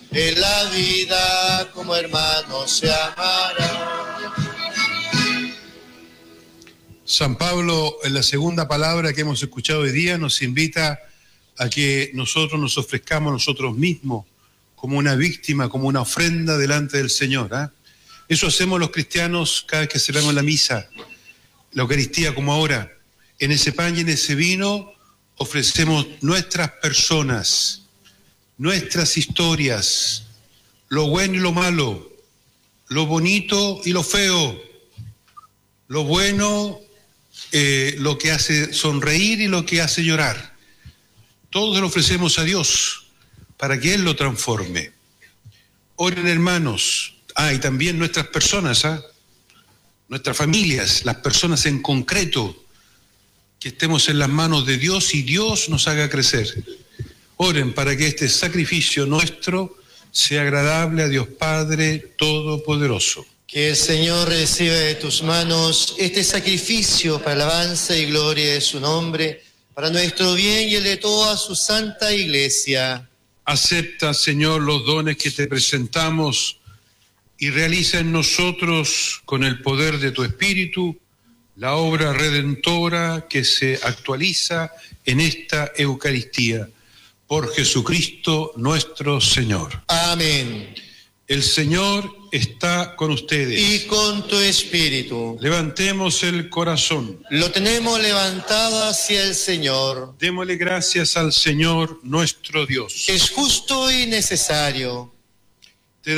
En la vida como hermanos se amarán. San Pablo, en la segunda palabra que hemos escuchado hoy día, nos invita a que nosotros nos ofrezcamos nosotros mismos como una víctima, como una ofrenda delante del Señor. Eso hacemos los cristianos cada vez que celebramos la misa, la Eucaristía, como ahora. En ese pan y en ese vino ofrecemos nuestras personas, nuestras historias, lo bueno y lo malo, lo bonito y lo feo, lo bueno, lo que hace sonreír y lo que hace llorar. Todo lo ofrecemos a Dios para que Él lo transforme. Oren, hermanos. Y también nuestras personas, nuestras familias, las personas en concreto, que estemos en las manos de Dios y Dios nos haga crecer. Oren para que este sacrificio nuestro sea agradable a Dios Padre Todopoderoso. Que el Señor reciba de tus manos este sacrificio para alabanza y gloria de su nombre, para nuestro bien y el de toda su santa Iglesia. Acepta, Señor, los dones que te presentamos y realiza en nosotros, con el poder de tu Espíritu, la obra redentora que se actualiza en esta Eucaristía. Por Jesucristo nuestro Señor. Amén. El Señor está con ustedes. Y con tu espíritu. Levantemos el corazón. Lo tenemos levantado hacia el Señor. Démosle gracias al Señor nuestro Dios. Es justo y necesario.